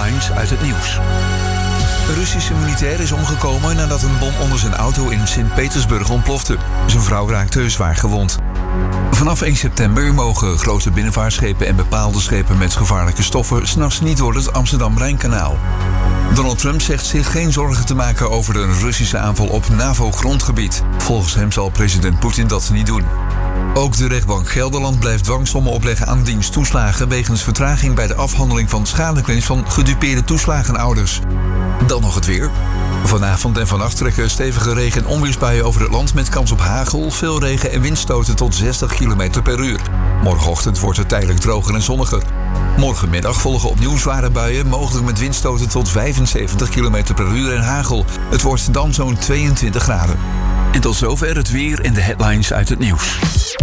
headlines uit het nieuws. Een Russische militair is omgekomen nadat een bom onder zijn auto in Sint-Petersburg ontplofte. Zijn vrouw raakte zwaar gewond. Vanaf 1 september mogen grote binnenvaartschepen en bepaalde schepen met gevaarlijke stoffen 's nachts niet door het Amsterdam-Rijnkanaal. Donald Trump zegt zich geen zorgen te maken over een Russische aanval op NAVO-grondgebied. Volgens hem zal president Poetin dat niet doen. Ook de rechtbank Gelderland blijft dwangsommen opleggen aan diensttoeslagen wegens vertraging bij de afhandeling van schadeclaims van gedupeerde toeslagenouders. Dan nog het weer. Vanavond en vannacht trekken stevige regen- en onweersbuien over het land met kans op hagel, veel regen en windstoten tot 60 km per uur. Morgenochtend wordt het tijdelijk droger en zonniger. Morgenmiddag volgen opnieuw zware buien, mogelijk met windstoten tot 75 km per uur en hagel. Het wordt dan zo'n 22 graden. En tot zover het weer en de headlines uit het nieuws.